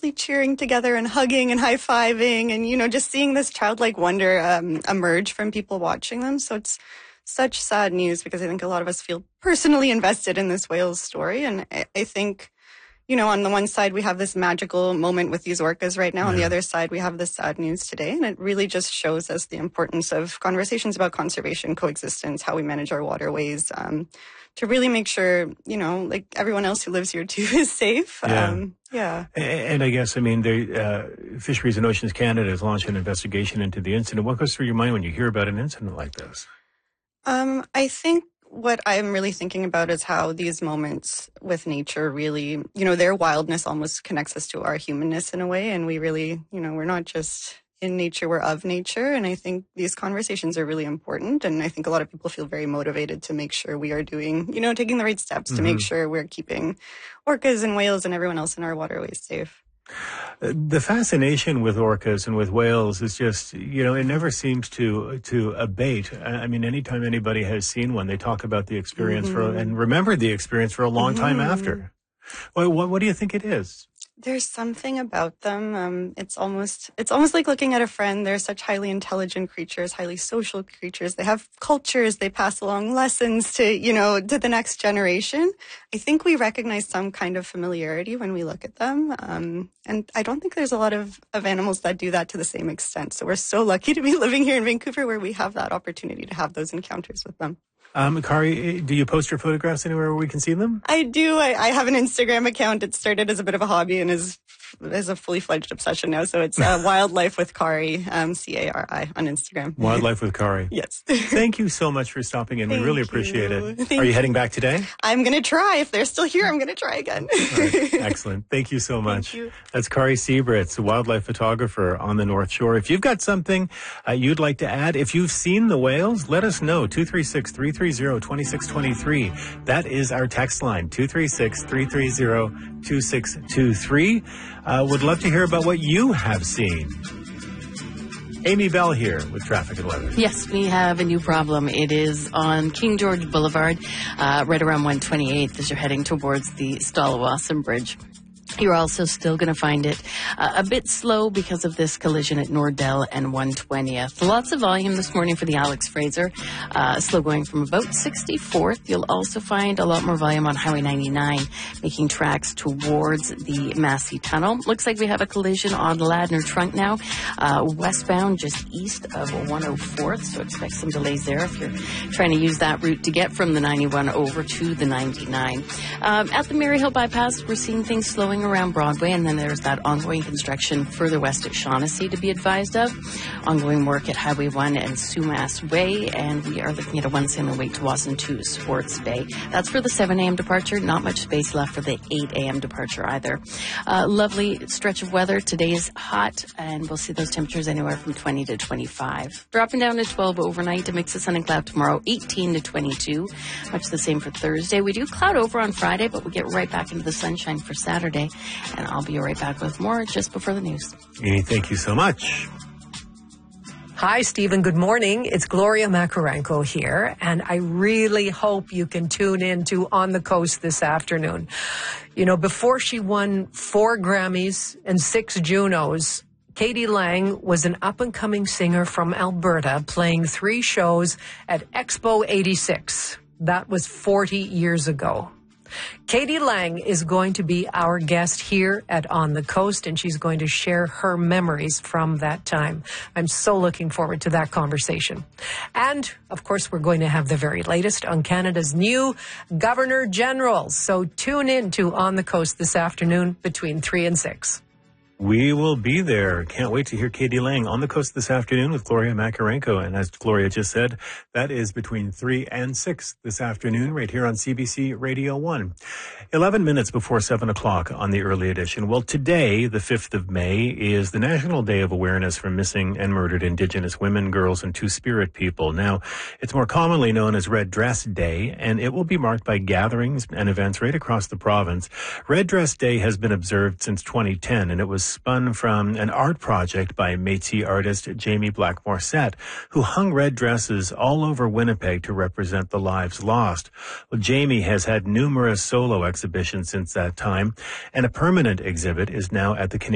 joyously cheering together and hugging and high-fiving and, just seeing this childlike wonder emerge from people watching them. So it's such sad news because I think a lot of us feel personally invested in this whale's story. And I think, on the one side, we have this magical moment with these orcas right now. Yeah. On the other side, we have this sad news today. And it really just shows us the importance of conversations about conservation, coexistence, how we manage our waterways, to really make sure, like everyone else who lives here too is safe. Yeah. And I guess, Fisheries and Oceans Canada has launched an investigation into the incident. What goes through your mind when you hear about an incident like this? I think what I'm really thinking about is how these moments with nature really, their wildness almost connects us to our humanness in a way. And we really, we're not just in nature, we're of nature. And I think these conversations are really important. And I think a lot of people feel very motivated to make sure we are doing, taking the right steps to make sure we're keeping orcas and whales and everyone else in our waterways safe. The fascination with orcas and with whales is just, it never seems to abate. Anytime anybody has seen one, they talk about the experience and remember the experience for a long time after. What do you think it is? There's something about them. It's almost like looking at a friend. They're such highly intelligent creatures, highly social creatures. They have cultures. They pass along lessons to the next generation. I think we recognize some kind of familiarity when we look at them. And I don't think there's a lot of animals that do that to the same extent. So we're so lucky to be living here in Vancouver where we have that opportunity to have those encounters with them. Kari, do you post your photographs anywhere where we can see them? I do. I have an Instagram account. It started as a bit of a hobby and is a fully fledged obsession now. So it's Wildlife with Kari, Cari on Instagram. Wildlife with Kari. Yes. Thank you so much for stopping in. We really appreciate it. Are you heading back today? I'm going to try. If they're still here, I'm going to try again. All right. Excellent. Thank you so much. Thank you. That's Kari Siebritz, a wildlife photographer on the North Shore. If you've got something you'd like to add, if you've seen the whales, let us know. 236-330-2623. That is our text line, 236-330-2623. Would love to hear about what you have seen. Amy Bell here with traffic and weather. Yes, we have a new problem. It is on King George Boulevard, right around 128th as you're heading towards the Stallawasam Bridge. You're also still going to find it a bit slow because of this collision at Nordell and 120th. Lots of volume this morning for the Alex Fraser, slow going from about 64th. You'll also find a lot more volume on Highway 99, making tracks towards the Massey Tunnel. Looks like we have a collision on Ladner Trunk now, westbound just east of 104th, so expect some delays there if you're trying to use that route to get from the 91 over to the 99. At the Maryhill Bypass, we're seeing things slowing around Broadway, and then there's that ongoing construction further west at Shaughnessy to be advised of. Ongoing work at Highway 1 and Sumas Way, and we are looking at a 1 Salmon Way to Wasson 2 Sports Bay. That's for the 7 a.m. departure. Not much space left for the 8 a.m. departure either. Lovely stretch of weather. Today is hot, and we'll see those temperatures anywhere from 20 to 25. Dropping down to 12 overnight. A mix of sun and cloud tomorrow, 18 to 22. Much the same for Thursday. We do cloud over on Friday, but we'll get right back into the sunshine for Saturday. And I'll be right back with more just before the news. Amy, thank you so much. Hi, Stephen. Good morning. It's Gloria Makarenko here, and I really hope you can tune in to On the Coast this afternoon. Before she won 4 Grammys and 6 Junos, Katie Lang was an up-and-coming singer from Alberta playing 3 shows at Expo 86. That was 40 years ago. Katie Lang is going to be our guest here at On the Coast, and she's going to share her memories from that time. I'm so looking forward to that conversation. And, of course, we're going to have the very latest on Canada's new Governor General. So tune in to On the Coast this afternoon between 3 and 6. We will be there. Can't wait to hear Katie Lang on the coast this afternoon with Gloria Makarenko. And as Gloria just said, that is between 3 and 6 this afternoon right here on CBC Radio 1. 11 minutes before 7 o'clock on the early edition. Well, today, the 5th of May, is the National Day of Awareness for Missing and Murdered Indigenous Women, Girls, and Two-Spirit People. Now, it's more commonly known as Red Dress Day, and it will be marked by gatherings and events right across the province. Red Dress Day has been observed since 2010, and it was spun from an art project by Métis artist Jamie Blackmore-Sett, who hung red dresses all over Winnipeg to represent the lives lost. Well, Jamie has had numerous solo exhibitions since that time, and a permanent exhibit is now at the Canadian